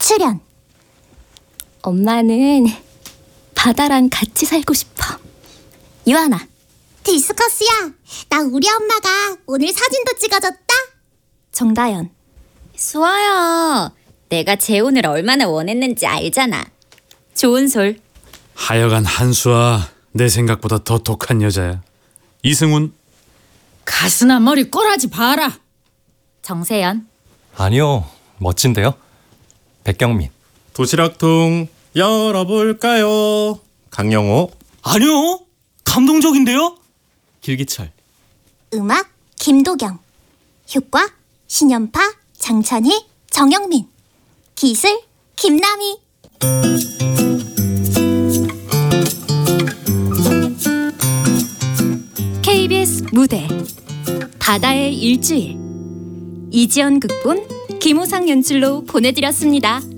출연. 엄마는 바다랑 같이 살고 싶어. 유하나. 디스커스야, 나 우리 엄마가 오늘 사진도 찍어줬다. 정다연. 수아야, 내가 재혼을 얼마나 원했는지 알잖아. 조은솔. 하여간 한수아, 내 생각보다 더 독한 여자야. 이승훈. 가스나 머리 꼬라지 봐라. 정세연. 아니요, 멋진데요. 백경민. 도시락통 열어볼까요? 강영호. 아니요, 감동적인데요. 길기철. 음악 김도경. 효과 신연파 장찬희 정영민. 기술 김남희. KBS 무대 바다의 일주일. 이지연 극본, 김호상 연출로 보내드렸습니다.